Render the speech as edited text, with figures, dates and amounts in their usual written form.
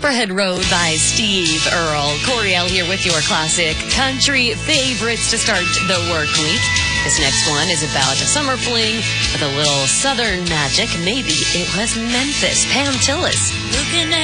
Copperhead Road by Steve Earle. Coriel here with your classic country favorites to start the work week. This next one is about a summer fling with a little southern magic. Maybe it was Memphis. Pam Tillis.